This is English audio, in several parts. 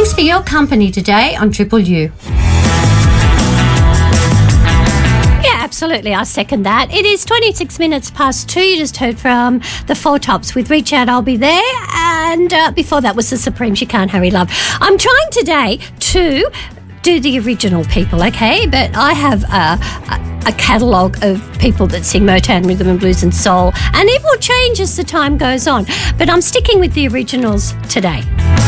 Thanks for your company today on Triple U. Absolutely, I second that. It is 26 minutes past 2. You just heard from the Four Tops with Reach Out, I'll Be There. And before that was the Supremes, You Can't Hurry Love. I'm trying today to do the original people, okay? But I have a catalogue of people that sing Motown, rhythm and blues and soul. And it will change as the time goes on. But I'm sticking with the originals today.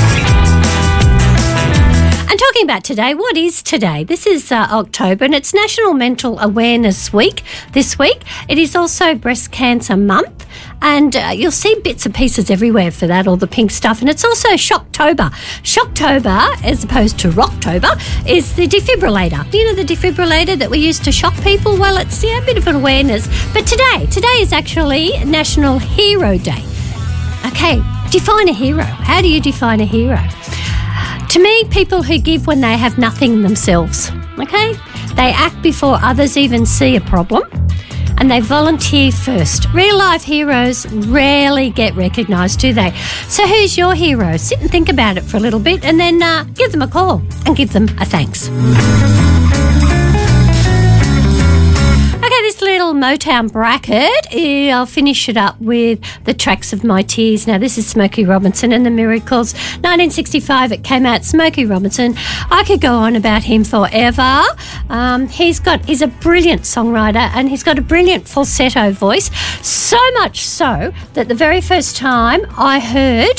And talking about today, what is today? This is October and it's National Mental Awareness Week this week. It is also Breast Cancer Month and you'll see bits and pieces everywhere for that, all the pink stuff. And it's also Shocktober. Shocktober, as opposed to Rocktober, is the defibrillator. You know, the defibrillator that we use to shock people? Well, it's a bit of an awareness. But today is actually National Hero Day. Okay, define a hero. How do you define a hero? To me, people who give when they have nothing themselves, okay? They act before others even see a problem and they volunteer first. Real-life heroes rarely get recognised, do they? So who's your hero? Sit and think about it for a little bit and then give them a call and give them a thanks. This little Motown bracket, I'll finish it up with the Tracks of My Tears. Now, this is Smokey Robinson and the Miracles. 1965 it came out. Smokey Robinson. I could go on about him forever. He's a brilliant songwriter and he's got a brilliant falsetto voice. So much so that the very first time I heard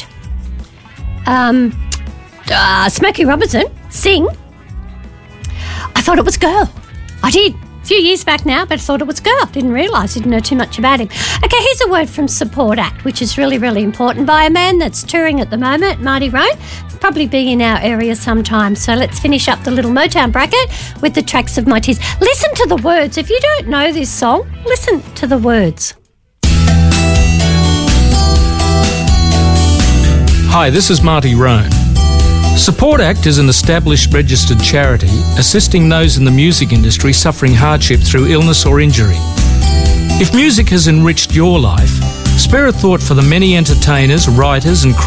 Smokey Robinson sing, I thought it was a girl. I did. A few years back now, but I thought it was a girl. Didn't know too much about him. Okay, here's a word from Support Act, which is really, really important, by a man that's touring at the moment, Marty Roan. Probably be in our area sometime. So let's finish up the little Motown bracket with the Tracks of My Tears. Listen to the words. If you don't know this song, listen to the words. Hi, this is Marty Roan. Support Act is an established registered charity assisting those in the music industry suffering hardship through illness or injury. If music has enriched your life, spare a thought for the many entertainers, writers and